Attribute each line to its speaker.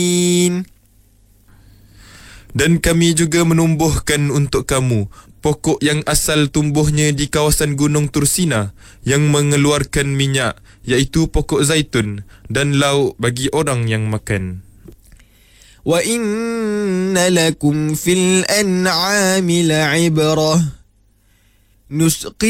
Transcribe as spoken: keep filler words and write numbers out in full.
Speaker 1: Dan kami juga menumbuhkan untuk kamu pokok yang asal tumbuhnya di kawasan Gunung Tursina yang mengeluarkan minyak, iaitu pokok zaitun, dan lauk bagi orang yang makan.
Speaker 2: Wa inna lakum fil an'ami la'ibrah nusqi